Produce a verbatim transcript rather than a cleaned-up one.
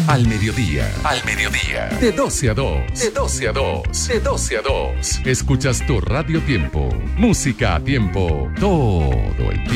Al mediodía. Al mediodía. De doce a dos. De doce a dos. De doce a dos. Escuchas tu Radio Tiempo. Música a tiempo. Todo el tiempo.